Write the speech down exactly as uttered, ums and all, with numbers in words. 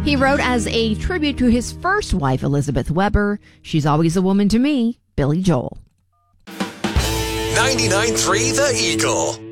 He wrote as a tribute to his first wife, Elizabeth Weber. She's always a woman to me, Billy Joel. ninety-nine point three The Eagle.